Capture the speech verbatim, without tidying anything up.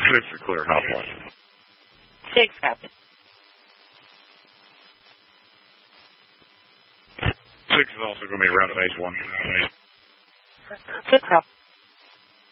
Six is clear, hot point. Six, Captain. Six is also going to be around base one. Six, Captain.